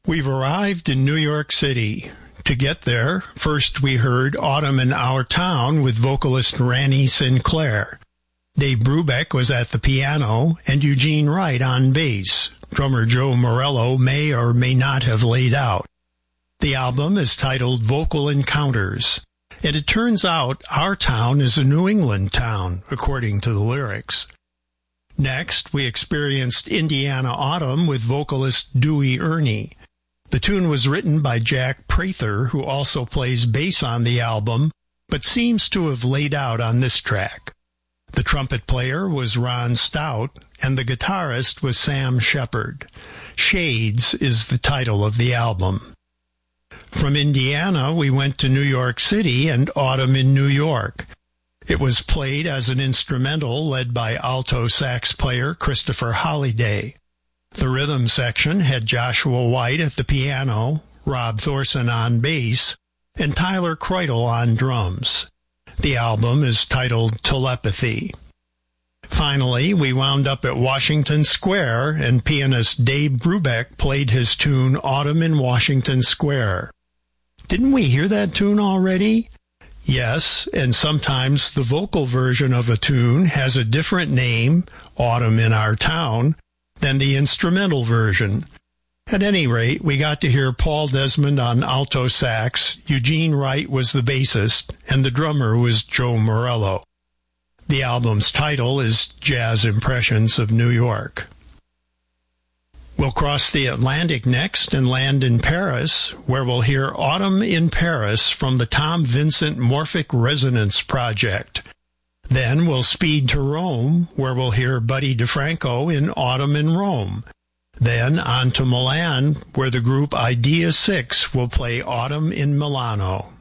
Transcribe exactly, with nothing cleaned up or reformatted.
We've arrived in New York City. To get there, first we heard Autumn in Our Town with vocalist Randy Sinclair. Dave Brubeck was at the piano and Eugene Wright on bass. Drummer Joe Morello may or may not have laid out. The album is titled Vocal Encounters, and it turns out our town is a New England town, according to the lyrics. Next, we experienced Indiana Autumn with vocalist Dewey Ernie. The tune was written by Jack Prather, who also plays bass on the album, but seems to have laid out on this track. The trumpet player was Ron Stout, and the guitarist was Sam Shepard. Shades is the title of the album. From Indiana, we went to New York City and Autumn in New York. It was played as an instrumental led by alto sax player Christopher Holliday. The rhythm section had Joshua White at the piano, Rob Thorson on bass, and Tyler Kreutel on drums. The album is titled Telepathy. Finally, we wound up at Washington Square, and pianist Dave Brubeck played his tune Autumn in Washington Square. Didn't we hear that tune already? Yes, and sometimes the vocal version of a tune has a different name, Autumn in Our Town, than the instrumental version. At any rate, we got to hear Paul Desmond on alto sax, Eugene Wright was the bassist, and the drummer was Joe Morello. The album's title is Jazz Impressions of New York. We'll cross the Atlantic next and land in Paris, where we'll hear Autumn in Paris from the Tom Vincent Morphic Resonance Project. Then we'll speed to Rome, where we'll hear Buddy DeFranco in Autumn in Rome. Then on to Milan, where the group Idea Six will play Autumn in Milano.